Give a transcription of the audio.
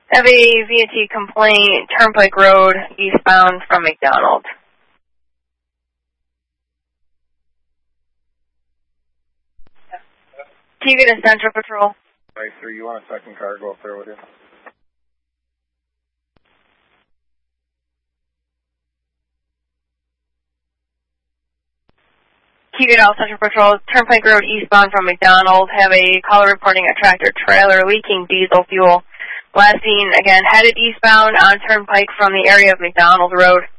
Have a VAT complaint, Turnpike Road, eastbound from McDonald. Can you get a Central Patrol? Right, sir. You want a second car to go up there with you? Can you get all Central Patrol, Turnpike Road, eastbound from McDonald. Have a caller reporting a tractor trailer leaking diesel fuel. Last seen, again, headed eastbound on Turnpike from the area of McDonald Road.